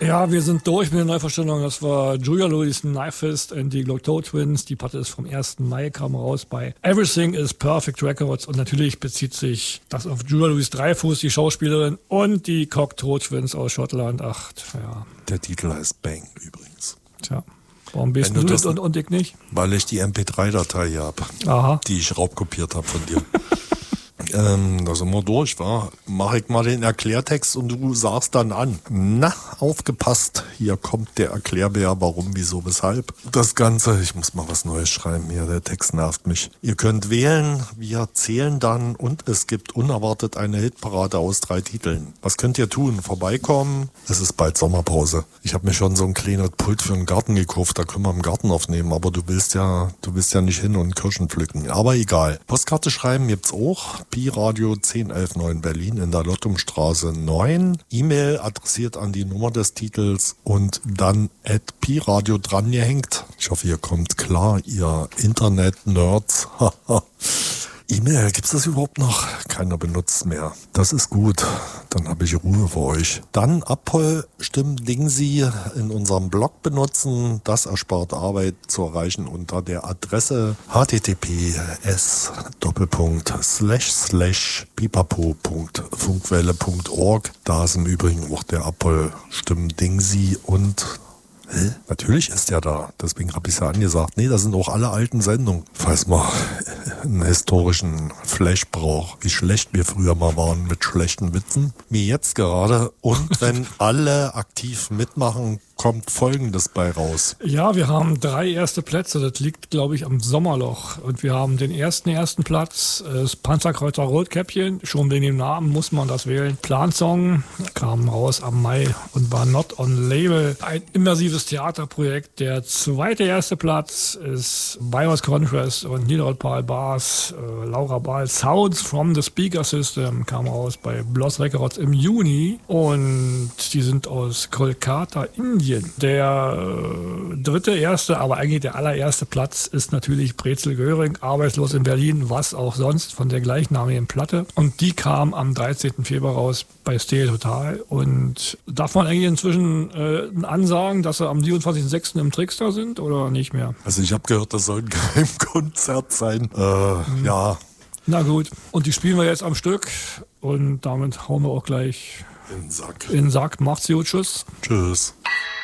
Ja, wir sind durch mit der Neuvorstellung. Das war Julia Louis Knifefist and die Cocteau Twins. Die Platte ist vom 1. Mai, kam raus bei Everything is Perfect Records. Und natürlich bezieht sich das auf Julia Louis Dreyfus, die Schauspielerin, und die Cocteau Twins aus Schottland. Ach, ja. Der Titel heißt Bang übrigens. Tja. Warum bist du das und ich nicht? Weil ich die MP3-Datei hier habe, die ich raubkopiert habe von dir. Da sind wir durch, wa? Mach ich mal den Erklärtext und du sagst dann an. Na, aufgepasst, hier kommt der Erklärbär, warum, wieso, weshalb. Das Ganze, ich muss mal was Neues schreiben hier, der Text nervt mich. Ihr könnt wählen, wir zählen dann und es gibt unerwartet eine Hitparade aus 3 Titeln. Was könnt ihr tun? Vorbeikommen? Es ist bald Sommerpause. Ich habe mir schon so ein kleines Pult für den Garten gekauft, da können wir im Garten aufnehmen, aber du willst ja nicht hin und Kirschen pflücken. Aber egal. Postkarte schreiben gibt's auch. Pi-Radio 10119 Berlin in der Lottumstraße 9. E-Mail adressiert an die Nummer des Titels und dann @Pi-Radio dran gehängt. Ich hoffe, ihr kommt klar, ihr Internet-Nerds. E-Mail, gibt's das überhaupt noch? Keiner benutzt mehr. Das ist gut. Dann habe ich Ruhe für euch. Dann Abholstimmen Sie in unserem Blog benutzen. Das erspart Arbeit zu erreichen unter der Adresse https://pipapo.funkwelle.org. Da ist im Übrigen auch der Abholstimmen Sie und natürlich ist der da. Deswegen habe ich es ja angesagt. Nee, da sind auch alle alten Sendungen. Falls man einen historischen Flash braucht, wie schlecht wir früher mal waren mit schlechten Witzen. Wie jetzt gerade. Und wenn alle aktiv mitmachen, kommt Folgendes bei raus. Ja, wir haben 3 erste Plätze. Das liegt, glaube ich, am Sommerloch. Und wir haben den ersten Platz, das Panzerkreuzer Rotkäppchen. Schon wegen dem Namen muss man das wählen. Plansong kam raus am Mai und war not on label. Ein immersives Theaterprojekt. Der erste Platz ist Virus Contrast und Niederrot-Paul Bars, Laura Ball. Sounds from the Speaker System kam raus bei Bloss Records im Juni. Und die sind aus Kolkata, Indien. Der erste, aber eigentlich der allererste Platz ist natürlich Brezel Göring, arbeitslos in Berlin, was auch sonst, von der gleichnamigen Platte. Und die kam am 13. Februar raus bei Stereo Total. Und darf man eigentlich inzwischen ansagen, dass sie am 27.06. im Trickster sind oder nicht mehr? Also ich habe gehört, das soll ein Geheimkonzert sein. Ja. Na gut. Und die spielen wir jetzt am Stück. Und damit hauen wir auch gleich in den Sack. In den Sack. Macht's gut. Tschüss. Tschüss.